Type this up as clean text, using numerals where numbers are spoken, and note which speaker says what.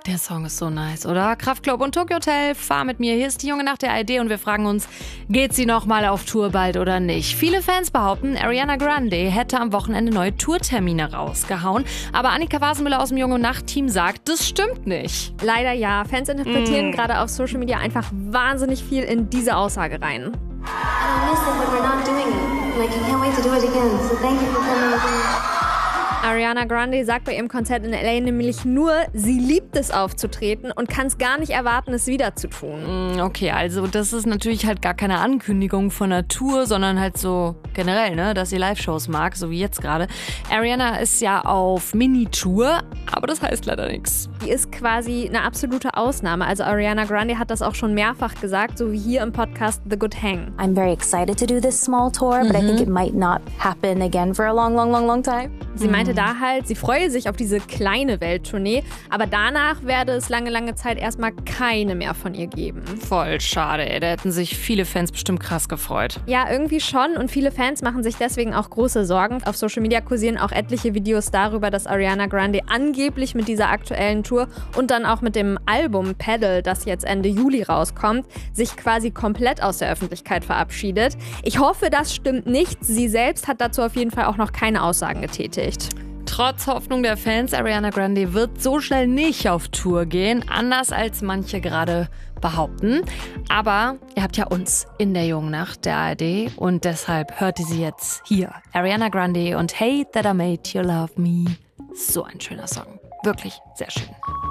Speaker 1: Der Song ist so nice, oder? Kraftklub und Tokyo Hotel, fahr mit mir. Hier ist die junge Nacht der ARD und wir fragen uns, geht sie nochmal auf Tour bald oder nicht? Viele Fans behaupten, Ariana Grande hätte am Wochenende neue Tourtermine rausgehauen. Aber Annika Wasenmüller aus dem Junge Nacht-Team sagt, das stimmt nicht.
Speaker 2: Leider ja. Fans interpretieren gerade auf Social Media einfach wahnsinnig viel in diese Aussage rein.
Speaker 3: I miss it, but we're not doing it. Like, I can't wait to do it again. So thank you for coming with me.
Speaker 2: Ariana Grande sagt bei ihrem Konzert in LA nämlich nur, sie liebt es aufzutreten und kann es gar nicht erwarten, es wieder zu tun.
Speaker 1: Okay, also das ist natürlich halt gar keine Ankündigung von einer Tour, sondern halt so generell, ne, dass sie Live-Shows mag, so wie jetzt gerade. Ariana ist ja auf Mini-Tour, aber das heißt leider nichts.
Speaker 2: Die ist quasi eine absolute Ausnahme. Also Ariana Grande hat das auch schon mehrfach gesagt, so wie hier im Podcast The Good Hang.
Speaker 4: I'm very excited to do this small tour, but I think it might not happen again for a long time.
Speaker 2: Sie meinte da halt, sie freue sich auf diese kleine Welttournee, aber danach werde es lange Zeit erstmal keine mehr von ihr geben.
Speaker 1: Voll schade, ey. Da hätten sich viele Fans bestimmt krass gefreut.
Speaker 2: Ja, irgendwie schon und viele Fans machen sich deswegen auch große Sorgen. Auf Social Media kursieren auch etliche Videos darüber, dass Ariana Grande angeblich mit dieser aktuellen Tour und dann auch mit dem Album Pedal, das jetzt Ende Juli rauskommt, sich quasi komplett aus der Öffentlichkeit verabschiedet. Ich hoffe, das stimmt nicht. Sie selbst hat dazu auf jeden Fall auch noch keine Aussagen getätigt.
Speaker 1: Trotz Hoffnung der Fans, Ariana Grande wird so schnell nicht auf Tour gehen, anders als manche gerade behaupten. Aber ihr habt ja uns in der jungen Nacht der ARD und deshalb hört ihr sie jetzt hier. Ariana Grande und Hey That I Made You Love Me. So ein schöner Song. Wirklich sehr schön.